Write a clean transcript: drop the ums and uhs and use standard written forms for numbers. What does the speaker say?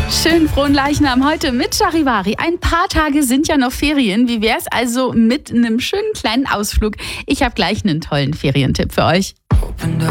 Schönen frohen Leichnam heute mit Charivari. Ein paar Tage sind ja noch Ferien. Wie wär's also mit einem schönen kleinen Ausflug? Ich habe gleich einen tollen Ferientipp für euch.